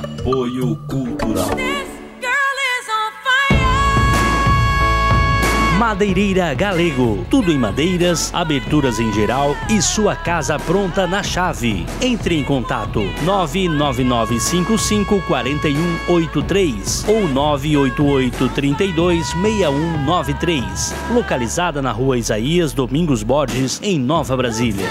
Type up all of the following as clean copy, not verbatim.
Apoio Cultural. Madeireira Galego. Tudo em madeiras, aberturas em geral e sua casa pronta na chave. Entre em contato 999554183 ou 988326193. Localizada na Rua Isaías Domingos Borges, em Nova Brasília.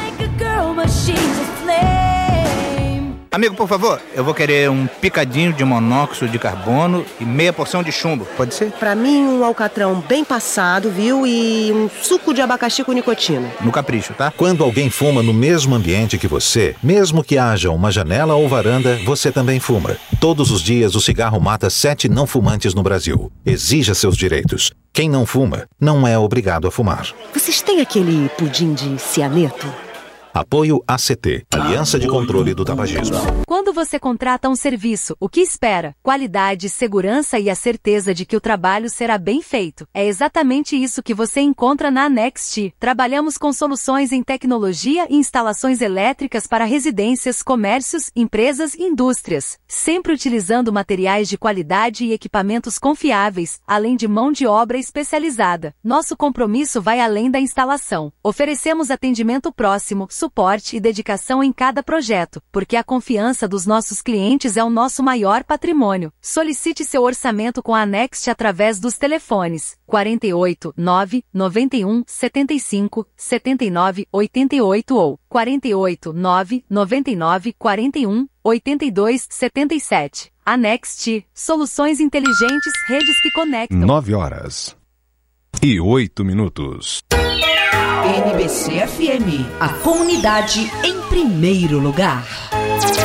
Amigo, por favor, eu vou querer um picadinho de monóxido de carbono e meia porção de chumbo, pode ser? Pra mim, um alcatrão bem passado, viu? E um suco de abacaxi com nicotina. No capricho, tá? Quando alguém fuma no mesmo ambiente que você, mesmo que haja uma janela ou varanda, você também fuma. Todos os dias o cigarro mata 7 não fumantes no Brasil. Exija seus direitos. Quem não fuma, não é obrigado a fumar. Vocês têm aquele pudim de cianeto? Apoio ACT, Aliança de Controle do Tabagismo. Quando você contrata um serviço, o que espera? Qualidade, segurança e a certeza de que o trabalho será bem feito. É exatamente isso que você encontra na Next. Trabalhamos com soluções em tecnologia e instalações elétricas para residências, comércios, empresas e indústrias, sempre utilizando materiais de qualidade e equipamentos confiáveis, além de mão de obra especializada. Nosso compromisso vai além da instalação. Oferecemos atendimento próximo, suporte e dedicação em cada projeto, porque a confiança dos nossos clientes é o nosso maior patrimônio. Solicite seu orçamento com a Next através dos telefones 48 9 91 75 79 88 ou 48 9 99 41 82 77. A Next, soluções inteligentes, redes que conectam. 9h08. NBC FM, a comunidade em primeiro lugar.